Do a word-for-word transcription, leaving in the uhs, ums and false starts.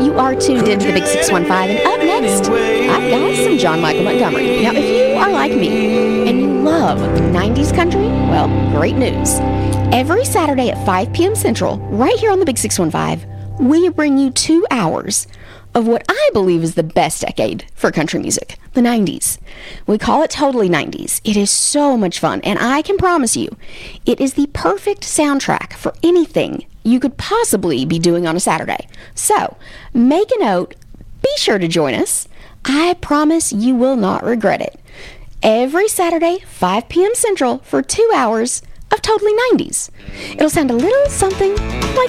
You are tuned into the Big six one five, and up next, I've got some John Michael Montgomery. Now, if you are like me and you love nineties country, well, great news. Every Saturday at five p.m. Central, right here on the Big six one five, we bring you two hours of what I believe is the best decade for country music, the nineties. We call it Totally nineties. It is so much fun, and I can promise you, it is the perfect soundtrack for anything you could possibly be doing on a Saturday. So, make a note, be sure to join us. I promise you will not regret it. Every Saturday, five p.m. Central, for two hours of Totally nineties. It'll sound a little something like